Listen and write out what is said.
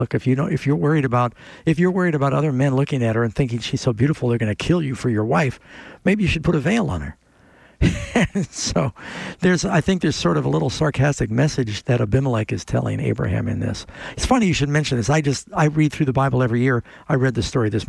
Look, if you're worried about other men looking at her and thinking she's so beautiful they're going to kill you for your wife, maybe you should put a veil on her. So I think there's sort of a little sarcastic message that Abimelech is telling Abraham in this. It's funny you should mention this. I read through the Bible every year. I read the story this